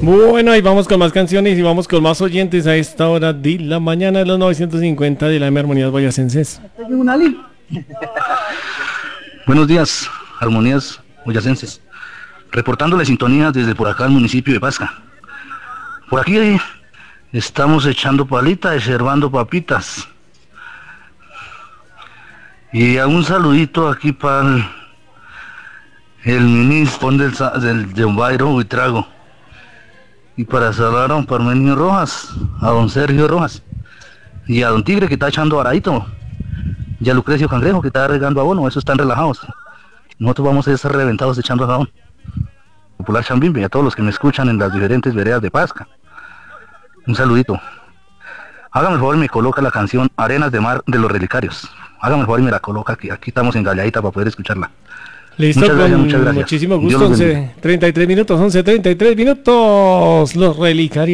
Bueno, ahí vamos con más canciones y vamos con más oyentes a esta hora de la mañana de los 950 de la M Armonías Boyacenses. Buenos días, Armonías Boyacenses. Reportándole sintonía desde por acá al municipio de Pasca. Por aquí estamos echando palita y servando papitas. Y a un saludito aquí para el ministro del John Byron Buitrago. Y para saludar a don Parmenio Rojas, a don Sergio Rojas. Y a don Tigre que está echando aradito. Y a Lucrecio Cangrejo que está regando abono, esos están relajados. Nosotros vamos a estar reventados echando jabón. Popular Chambimbe, y a todos los que me escuchan en las diferentes veredas de Pasca. Un saludito. Hágame el favor y me coloca la canción Arenas de Mar de los Relicarios. Hágame el favor y me la coloca aquí estamos en Galladita para poder escucharla. Listo, muchas gracias. Muchísimo gusto, 11:33 minutos, 11:33 minutos, los Relicarios.